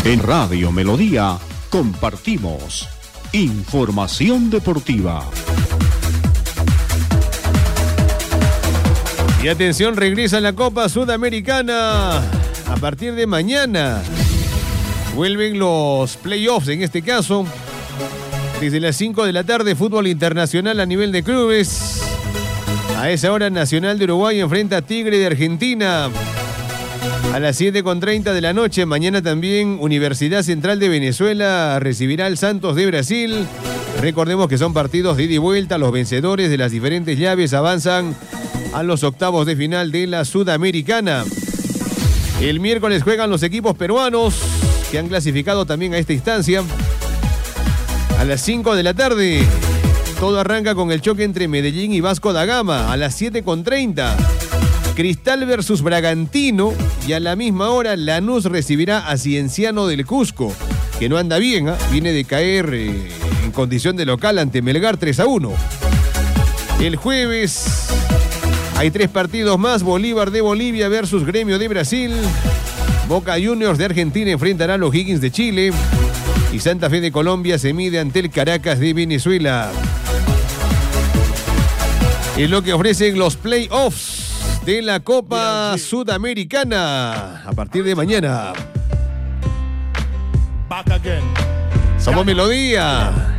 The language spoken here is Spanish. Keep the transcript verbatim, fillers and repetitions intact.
En Radio Melodía compartimos información deportiva. Y atención, regresa la Copa Sudamericana a partir de mañana. Vuelven los playoffs, en este caso, desde las cinco de la tarde, fútbol internacional a nivel de clubes. A esa hora, Nacional de Uruguay enfrenta a Tigre de Argentina. A las siete con treinta de la noche, mañana también, Universidad Central de Venezuela recibirá al Santos de Brasil. Recordemos que son partidos de ida y vuelta. Los vencedores de las diferentes llaves avanzan a los octavos de final de la Sudamericana. El miércoles juegan los equipos peruanos que han clasificado también a esta instancia. A las cinco de la tarde, todo arranca con el choque entre Medellín y Vasco da Gama. A las siete con treinta, Cristal versus Bragantino. Y a la misma hora, Lanús recibirá a Cienciano del Cusco, que no anda bien, ¿eh? Viene de caer eh, en condición de local ante Melgar tres a uno. El jueves hay tres partidos más. Bolívar de Bolivia versus Gremio de Brasil. Boca Juniors de Argentina enfrentará a los Higgins de Chile. Y Santa Fe de Colombia se mide ante el Caracas de Venezuela. Es lo que ofrecen los playoffs de la Copa Sudamericana a partir de mañana. Somos Melodía.